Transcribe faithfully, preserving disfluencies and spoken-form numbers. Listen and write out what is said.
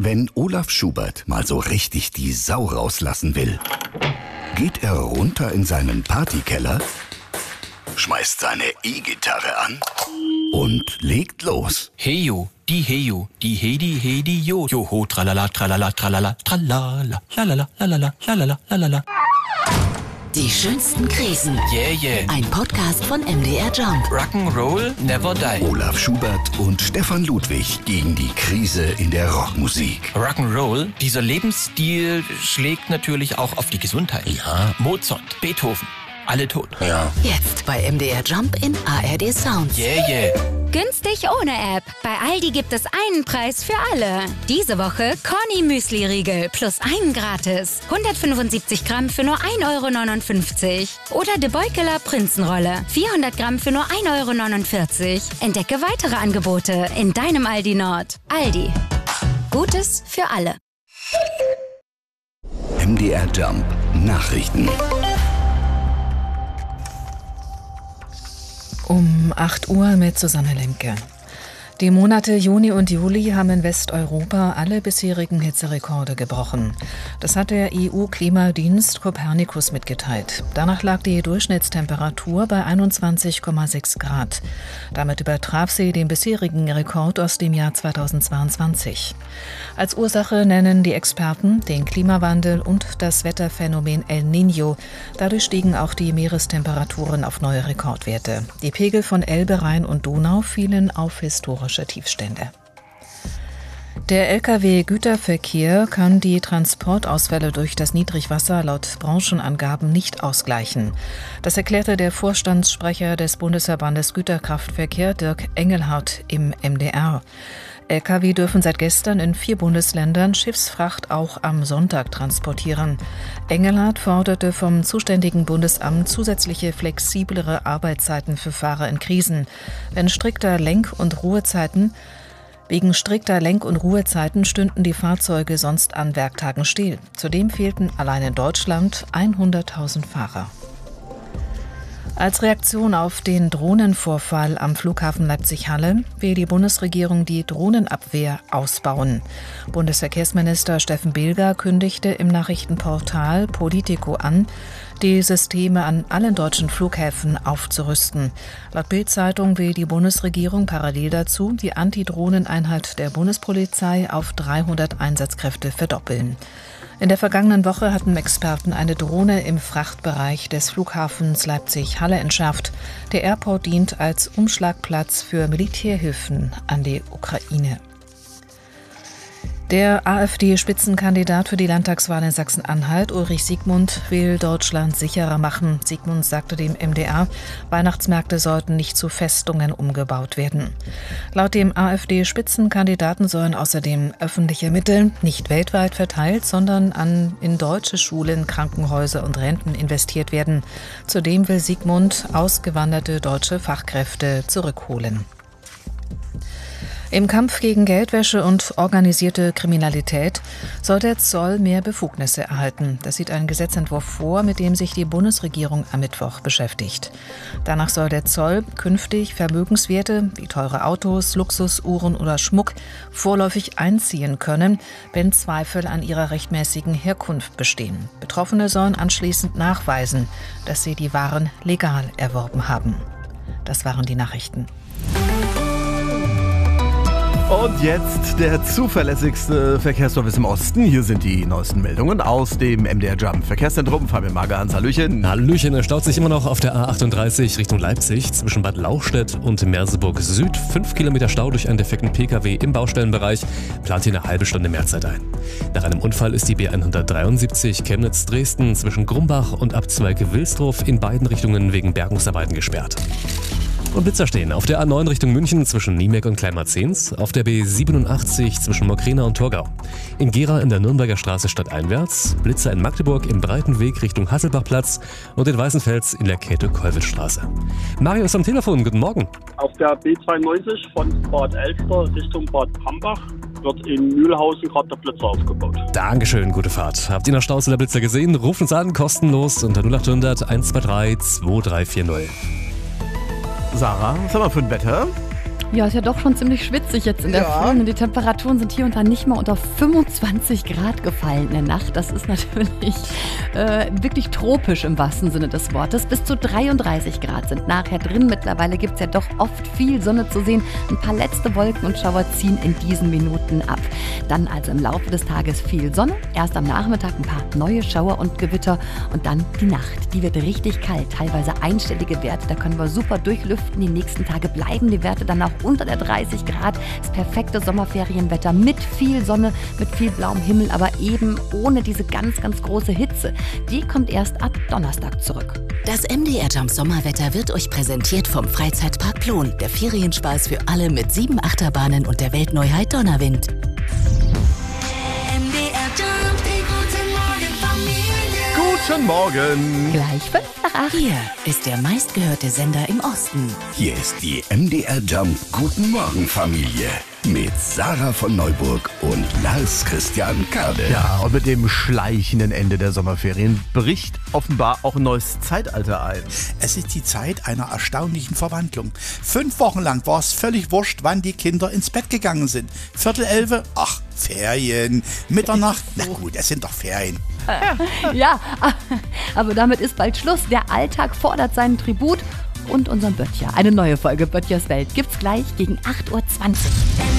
Wenn Olaf Schubert mal so richtig die Sau rauslassen will, geht er runter in seinen Partykeller, schmeißt seine E-Gitarre an und legt los. Heyo, die Heyo, die Hedi, Hedi, Jo, Joho, tralala, tralala, tralala, tralala, lalala, lalala, lalala, lalala. Die schönsten Krisen. Yeah, yeah. Ein Podcast von M D R Jump. Rock'n'Roll never die. Olaf Schubert und Stefan Ludwig gegen die Krise in der Rockmusik. Rock'n'Roll, dieser Lebensstil schlägt natürlich auch auf die Gesundheit. Ja. Mozart, Beethoven, alle tot. Ja. Jetzt bei M D R Jump in A R D Sounds. Yeah, yeah. Günstig ohne App. Bei Aldi gibt es einen Preis für alle. Diese Woche Corny Müsli-Riegel plus einen gratis. hundertfünfundsiebzig Gramm für nur ein Euro neunundfünfzig. Oder De Beukeler Prinzenrolle. vierhundert Gramm für nur ein Euro neunundvierzig. Entdecke weitere Angebote in deinem Aldi Nord. Aldi. Gutes für alle. M D R Jump Nachrichten. Um acht Uhr mit Susanne Lemke. Die Monate Juni und Juli haben in Westeuropa alle bisherigen Hitzerekorde gebrochen. Das hat der E U-Klimadienst Copernicus mitgeteilt. Danach lag die Durchschnittstemperatur bei einundzwanzig Komma sechs Grad. Damit übertraf sie den bisherigen Rekord aus dem Jahr zweitausendzweiundzwanzig. Als Ursache nennen die Experten den Klimawandel und das Wetterphänomen El Niño. Dadurch stiegen auch die Meerestemperaturen auf neue Rekordwerte. Die Pegel von Elbe, Rhein und Donau fielen auf historische Tiefstände. Der L K W-Güterverkehr kann die Transportausfälle durch das Niedrigwasser laut Branchenangaben nicht ausgleichen. Das erklärte der Vorstandssprecher des Bundesverbandes Güterkraftverkehr Dirk Engelhardt im M D R. L K W dürfen seit gestern in vier Bundesländern Schiffsfracht auch am Sonntag transportieren. Engelhardt forderte vom zuständigen Bundesamt zusätzliche flexiblere Arbeitszeiten für Fahrer in Krisen. Wenn strikter Lenk- und Ruhezeiten Wegen strikter Lenk- und Ruhezeiten stünden die Fahrzeuge sonst an Werktagen still. Zudem fehlten allein in Deutschland hunderttausend Fahrer. Als Reaktion auf den Drohnenvorfall am Flughafen Leipzig-Halle will die Bundesregierung die Drohnenabwehr ausbauen. Bundesverkehrsminister Steffen Bilger kündigte im Nachrichtenportal Politico an, die Systeme an allen deutschen Flughäfen aufzurüsten. Laut Bild-Zeitung will die Bundesregierung parallel dazu die Antidrohneneinheit der Bundespolizei auf dreihundert Einsatzkräfte verdoppeln. In der vergangenen Woche hatten Experten eine Drohne im Frachtbereich des Flughafens Leipzig-Halle entschärft. Der Airport dient als Umschlagplatz für Militärhilfen an die Ukraine. Der AfD-Spitzenkandidat für die Landtagswahl in Sachsen-Anhalt, Ulrich Siegmund, will Deutschland sicherer machen. Siegmund sagte dem M D R, Weihnachtsmärkte sollten nicht zu Festungen umgebaut werden. Laut dem AfD-Spitzenkandidaten sollen außerdem öffentliche Mittel nicht weltweit verteilt, sondern an in deutsche Schulen, Krankenhäuser und Renten investiert werden. Zudem will Siegmund ausgewanderte deutsche Fachkräfte zurückholen. Im Kampf gegen Geldwäsche und organisierte Kriminalität soll der Zoll mehr Befugnisse erhalten. Das sieht ein Gesetzentwurf vor, mit dem sich die Bundesregierung am Mittwoch beschäftigt. Danach soll der Zoll künftig Vermögenswerte wie teure Autos, Luxusuhren oder Schmuck vorläufig einziehen können, wenn Zweifel an ihrer rechtmäßigen Herkunft bestehen. Betroffene sollen anschließend nachweisen, dass sie die Waren legal erworben haben. Das waren die Nachrichten. Und jetzt der zuverlässigste Verkehrsservice im Osten. Hier sind die neuesten Meldungen aus dem M D R Jump Verkehrszentrum. Fabian Magerhans, Hallöchen. Hallöchen, es staut sich immer noch auf der A achtunddreißig Richtung Leipzig zwischen Bad Lauchstädt und Merseburg Süd. Fünf Kilometer Stau durch einen defekten Pkw im Baustellenbereich. Plant hier eine halbe Stunde Mehrzeit ein. Nach einem Unfall ist die B hundertdreiundsiebzig Chemnitz-Dresden zwischen Grumbach und Abzweig Wilsdruf in beiden Richtungen wegen Bergungsarbeiten gesperrt. Und Blitzer stehen auf der A neun Richtung München zwischen Niemek und Kleinmarzens, auf der B siebenundachtzig zwischen Mockrena und Torgau. In Gera in der Nürnberger Straße stadteinwärts, Blitzer in Magdeburg im breiten Weg Richtung Hasselbachplatz und in Weißenfels in der Käthe-Kollwitz-Straße. Mario ist am Telefon, guten Morgen. Auf der B zweiundneunzig von Bad Elster Richtung Bad Pambach wird in Mühlhausen gerade der Blitzer aufgebaut. Dankeschön, gute Fahrt. Habt ihr nach Staus oder Blitzer gesehen? Ruft uns an, kostenlos unter null achthundert eins zwei drei zwei drei vier null. Sarah, was haben wir für ein Wetter? Ja, ist ja doch schon ziemlich schwitzig jetzt in der Ja. Früh. Die Temperaturen sind hier und da nicht mal unter fünfundzwanzig Grad gefallen in der Nacht. Das ist natürlich äh, wirklich tropisch im wahrsten Sinne des Wortes. Bis zu dreiunddreißig Grad sind nachher drin. Mittlerweile gibt es ja doch oft viel Sonne zu sehen. Ein paar letzte Wolken und Schauer ziehen in diesen Minuten ab. Dann also im Laufe des Tages viel Sonne. Erst am Nachmittag ein paar neue Schauer und Gewitter. Und dann die Nacht. Die wird richtig kalt. Teilweise einstellige Werte. Da können wir super durchlüften. Die nächsten Tage bleiben die Werte dann auch unter der dreißig Grad. Das perfekte Sommerferienwetter mit viel Sonne, mit viel blauem Himmel, aber eben ohne diese ganz, ganz große Hitze. Die kommt erst ab Donnerstag zurück. Das M D R Jump Sommerwetter wird euch präsentiert vom Freizeitpark Plon. Der Ferienspaß für alle mit sieben Achterbahnen und der Weltneuheit Donnerwind. M D R Jump, die guten Morgen Familie. Guten Morgen. Gleich fünf nach acht. Hier ist der meistgehörte Sender im Osten. Hier ist die M D R Jump Guten Morgen Familie mit Sarah von Neuburg und Lars Christian Kade. Ja, und mit dem schleichenden Ende der Sommerferien bricht offenbar auch ein neues Zeitalter ein. Es ist die Zeit einer erstaunlichen Verwandlung. Fünf Wochen lang war es völlig wurscht, wann die Kinder ins Bett gegangen sind. Viertel elfe, ach, Ferien. Mitternacht, na gut, es sind doch Ferien. Ja, aber damit ist bald Schluss. Der Alltag fordert seinen Tribut und unseren Böttcher. Eine neue Folge Böttchers Welt gibt's gleich gegen acht Uhr zwanzig.